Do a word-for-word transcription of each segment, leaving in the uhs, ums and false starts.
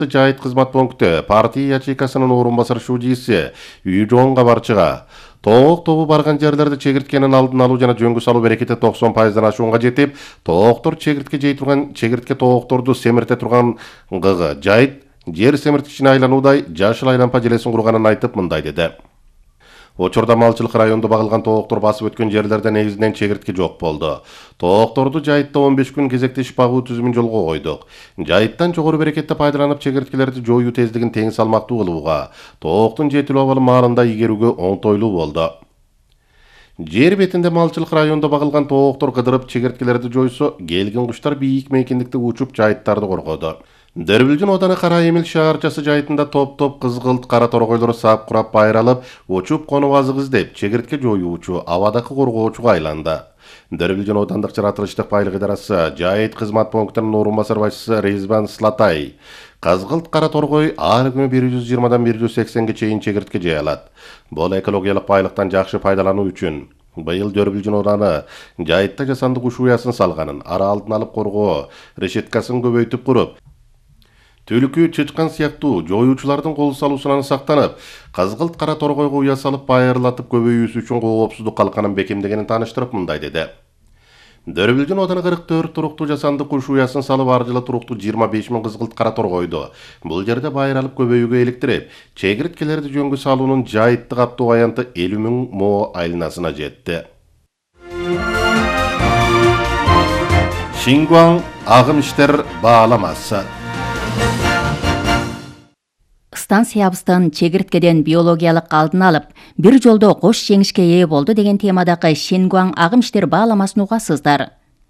Жайыт кызмат пункты партия ячейкасынын орун басар шужиси үй жоонга барчыга тоок тобу барган жерлерде чегирткенин алдын алуу жана жөнгө салуу берекети токсон пайыздан ашуунга жетип, тооктор чегиртке жей турган чегиртке тоокторду семирте турган гыгы жайыт жер семирткичине айлануудай жашыл айлампа желесин курганын айтып мындай деди. Учурда малчылык районунда багылган тооктор басып өткөн жерлерде негизинен чегиртке жок болду. Тоокторду жайытта он беш күн кезектешип багуу түзүмүн жолго койдук. Жайыттан жогору берекетте пайдаланып чегирткелерди жоюу тездигин тең салмактуу кылууга, тооктун жетилүү абалы маалында игерүүгө оңтойлуу болду. Жер бетинде малчылык районунда багылган тооктор кыдырып чегирткелерди жойсо, келген куштар бийик мейкиндикте учуп жайыттарды коргоду. Дөрбүлжүн Ооданы Кара Эмил шаарчасы жайытында топ-топ кызгылт кара торгойлор саап курап байралып, учуп конуп азык издеп, чегиртке жоюучу, абадакы коргоочуга айланды. Дөрбүлжүн Оодандык жаратылыштык байлык идарасы Жайыт кызмат пунктунун орун басар башчысы Резван Слатай кызгылт кара торгой ар күнү бир жүз жыйырмадан бир жүз сексенге чейин чегиртке жей алат. Бул экологиялык байлыктан жакшы пайдалануу үчүн быйыл Дөрбүлжүн Ооданы жайытта жасанды куш уясын салганын, ара алдын алып коргоо решеткасын көбөйтүп куруп, түлкү, чычкан сыяктуу жоюучулардын кол салуусунан сактанып, кызгылт кара торгойго уя салып байырлатып көбөйүүсү үчүн коопсуздук калканын бекемдегенин тааныштырып мындай деди. Дөрбүлжүн Ооданы кырк төрт туруктуу жасанды куш уясын салып, ар жылы туруктуу жыйырма беш миң кызгылт кара торгойду бул жерде байыралып көбөйүүгө иликтирип, чегирткелерди жөнгө салуунун жайытты каптоо аянты элүү миң мо айланасына жетти. Шингуан агым иштер бааламасы. Станциябыздын чегирткеден биологиялык алдын алып, бир жолдо кош жеңишке ээ болду деген темадагы Шингуан агым иштер бааламасын угасыздар.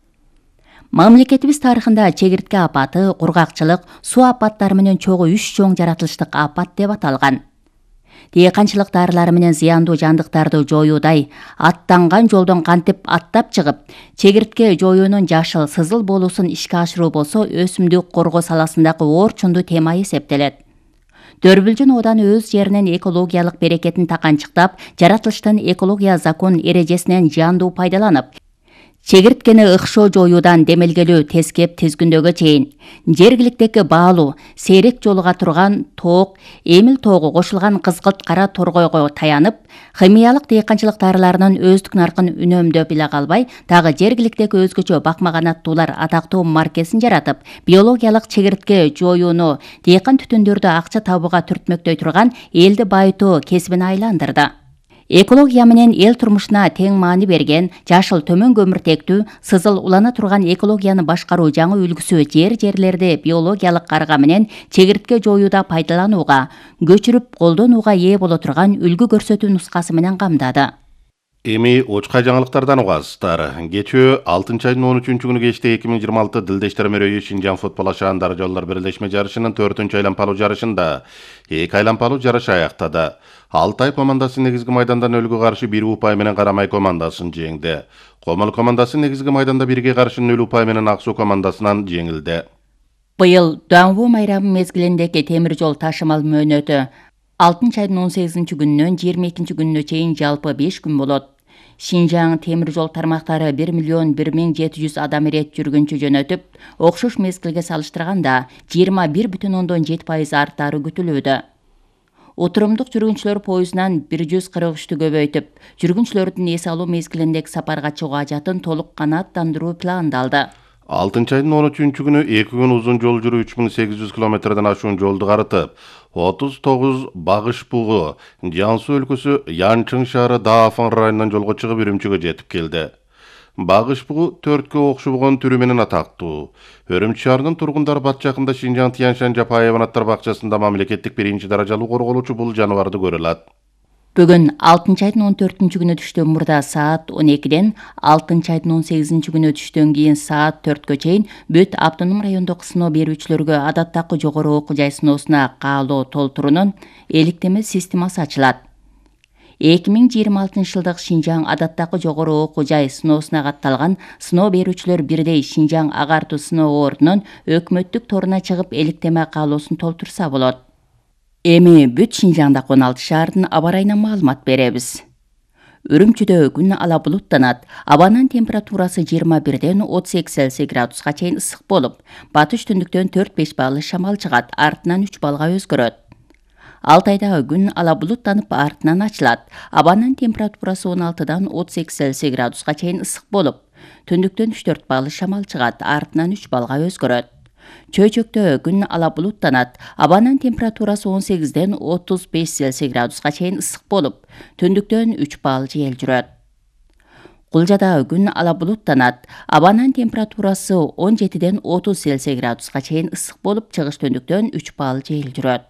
Мамлекетибиз тарыхында чегиртке апаты, кургакчылык, суу апаттары менен чогуу үч чоң жаратылыштык апат деп аталган. Дыйканчылык дарылары менен зыяндуу жандыктарды жоюудай, аттанган жолдон кантип аттап чыгып, чегиртке жоюунун жашыл сызыл болуусун ишке ашыруу болсо, өсүмдүк коргоо саласындагы орчундуу тема эсептелет. Дөрбүлжүн Ооданы өз жеринин экологиялык берекетин таканчыктап, жаратылыштын экология закон эрежесинен жандуу пайдаланып, чегирткени ыкшоо жоюудан демелгелүү тескеп тизгүндөгө чейин жергиликтеги баалуу, сейрек жолуга турган тоок, эмил тоогу кошулган кызгылт кара торгойго таянып, химиялык дыйканчылык дарыларынын өздүк наркын үнөмдөп эле калбай, дагы жергиликтеги өзгөчө бакмаган аттуулар атактуу маркесин жаратып, биологиялык чегиртке жоюуну дыйкан түтүндөрдү акча табууга түртмөктөй турган элди байытуу кесибине айландырды. Экология менен эл турмушуна тең маани берген, жашыл төмөн көмүртектүү, сызыл улана турган экологияны башкаруу жаңы үлгүсү жер-жерлерде биологиялык карга менен чегиртке жоюуда пайдаланууга, көчүрүп колдонууга ээ боло турган үлгү көрсөтүү нускасы менен камдады. Эми очка жаңылыктардан угасыздар. Кечөө алтынчы айдын он үчүнчү күнү кечте эки миң жыйырма алты Дилдештер мерөйү Шинжаң футбол ашаан даражалуулар бирлешме жарышынын төртүнчү айланпалуу жарышында эки айланпалуу жарыш аяктады. Алтай командасы негизги майдандан өлгө каршы бир упай менен Карамай командасын жеңди. Комол командасы негизги майданда бирге каршы нөл упай менен Ак Суу командасынан жеңилди. Быйыл Дуанву майрамы мезгилиндеги темир жол ташымал мөөнөтү алтынчы айдын он сегизинчи күнүнөн жыйырма экинчи күнүнө чейин жалпы беш күн болот. Шинжаң темир жол тармактары бир миллион бир миң жети жүз адам ирет жүргүнчү жөнөтүп, окшош мезгилге салыштырганда жыйырма бир бүтүн ондон жети пайыз арттары күтүлүүдө. Отурумдук жүргүнчүлөр поездунан бир жүз кырк үчтү көбөйтүп, жүргүнчүлөрдүн эс алуу мезгилиндеги сапарга чыгуу ажатын толук канааттандыруу пландалды. алтынчы айдын он үчүнчү күнү эки күн узун жол жүрүү үч миң сегиз жүз километрден ашуун жолду карытып, отуз тогуз Багыш бугу, Жансу өлкөсү Янчың шаары Даафан районунан жолго чыгып Үрүмчүгө жетип келди. Багыш бугу төрткө окшобогон түрү менен атактуу. Үрүмчү шаарынын тургундары бат жакында Шинжаң Тияншан Жапаеван аттар бакчасында мамлекеттик биринчи даражалуу корголуучу бул жаныбарды көрө алат. Бүгүн алтынчы айдын он төртүнчү күнү түштөн мурда саат он экиден, алтынчы айдын он сегизинчи күнү түштөн кийин саат төрткө чейин бүт автоном райондогу сыноо берүүчүлөргө адаттагы жогору окуу жай сыноосуна каалоо толтуруунун эликтеме системасы ачылат. эки миң жыйырма алтынчы жылдык Шинжаң адаттагы жогору окуу жай сыноосуна катталган сыноо берүүчүлөр бирдей Шинжаң агартуу сыноо ордунун өкмөттүк торуна чыгып эликтеме каалоосун толтурса болот. Эми бүт Шинжаңдагы он алты шаардын аба ырайынан маалымат беребиз. Үрүмчүдө күн ала булуттанат. Абанын температурасы жыйырма бирден отуз эки Цельсий градуска чейин ысык болуп, батыш түндүктөн төрт беш баллы шамал чыгат, артынан үч балга өзгөрөт. Алтайдагы күн ала булуттанып, артынан ачылат. Абанын температурасы он алтыдан отуз эки Цельсий градуска чейин ысык болуп, түндүктөн үч төрт баллы шамал чыгат, артынан үч балга өзгөрөт. Чөйчөктө күн ала булуттанат. Абанын температурасы он сегизден отуз беш Цельсий градуска чейин ысык болуп, түндүктөн үч балл жел жүрөт. Кулжада күн ала булуттанат. Абанын температурасы он жетиден отуз Цельсий градуска чейин ысык болуп, чыгыш түндүктөн үч балл жел жүрөт.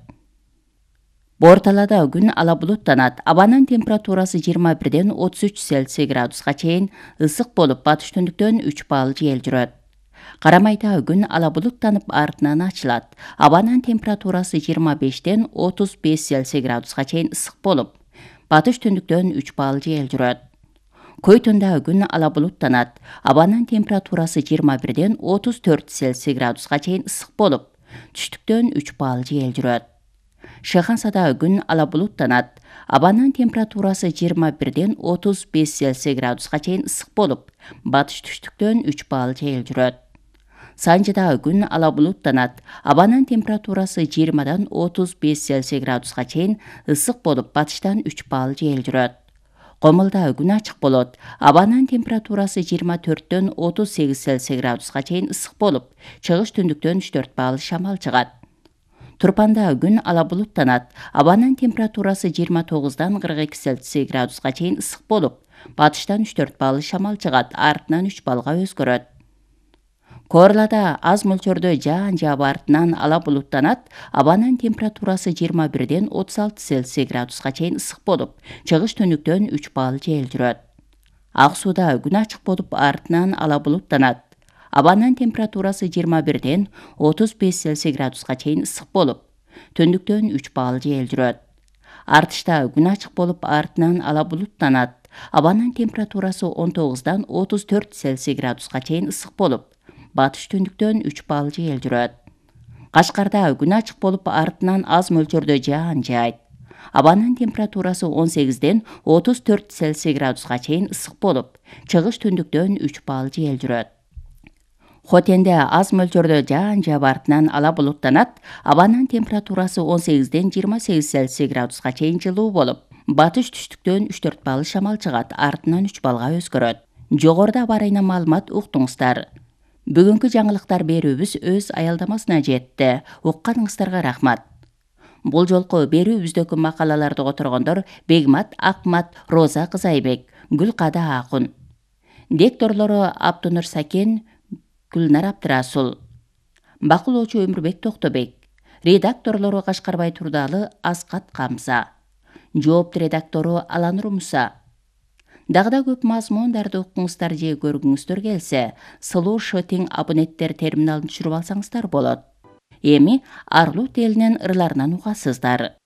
Борталада күн ала булуттанат. Абанын температурасы жыйырма бирден отуз үч Цельсий градуска чейин ысык болуп, батыш түндүктөн үч балл жел жүрөт. Карамайда күн ала булуттанып, артынан ачылат. Абанын температурасы жыйырма бештен отуз беш Цельсий градуска чейин ысык болуп, батыш түндүктөн үч балл жел жүрөт. Көйтүндө күн ала булуттанат. Абанын температурасы жыйырма бирден отуз төрт Цельсий градуска чейин ысык болуп, түштүктөн үч балл жел жүрөт. Шыхансада күн ала булуттанат. Абанын температурасы жыйырма бирден отуз беш Цельсий градуска чейин ысык болуп, батыш түштүктөн үч балл жел жүрөт. Санжыда күн ала булуттанат. Абанын температурасы жыйырмадан отуз беш Цельсий градуска чейин ысык болуп, батыштан үч балл жел жүрөт. Комулда күн ачык болот. Абанын температурасы жыйырма төрттөн отуз сегиз Цельсий градуска чейин ысык болуп, чыгыш түндүктөн үч төрт балл шамал чыгат. Турпанда күн ала булуттанат. Абанын температурасы жыйырма тогуздан кырк эки Цельсий градуска чейин ысык болуп, батыштан үч төрт балл шамал чыгат, артынан үч балга өзгөрөт. Корлада аз мөлчөрдө жаан жаап, артынан ала булуттанат. Абанын температурасы жыйырма бирден отуз алты Цельсий градуска чейин ысык болуп, чыгыш түндүктөн үч балл жел жүрөт. Ак сууда күн ачык болуп, артынан ала булуттанат. Абанын температурасы жыйырма бирден отуз беш Цельсий градуска чейин ысык болуп, түндүктөн үч балл жел жүрөт. Артышта күн ачык болуп, артынан ала булуттанат. Абанын температурасы он тогуздан отуз төрт Цельсий градуска чейин ысык болуп, батыш түндүктөн үч балл жел жүрөт. Кашкарда күн ачык болуп, артынан аз мөлчөрдө жаан жаайт. Абанын температурасы он сегизден отуз төрт Цельсий градуска чейин ысык болуп, чыгыш түндүктөн үч балл жел жүрөт. Хотенде аз мөлчөрдө жаан жаап, артынан ала булуттанат. Абанын температурасы он сегизден жыйырма сегиз Цельсий градуска чейин жылуу болуп, батыш түштүктөн үч төрт балл шамал чыгат, артынан үч балга өзгөрөт. Жогоруда бар айна маалымат уктуңуздар. Бүгүнкү жаңылыктар берүүбүз өз аялдамасына жетти. Укканыңыздарга рахмат. Бул жолку берүүбүздөгү макалаларды которгондор Бегмат Акмат, Роза Кызайбек, Гүлкада Акун. Дикторлору Аптонур Сакен, Гүлнар Абдырасул. Бакылоочу Өмүрбек Токтобек. Редакторлору Кашкарбай Турдалы, Аскат Камза. Жоопту редактору Аланур Муса. Дагы да көп мазмундарды укуңуздар же көргүңүздөр келсе, Слуу Шотинг абоненттер терминалын түшүрүп алсаңыздар болот. Эми Арлут элинин ырларынан угасыздар.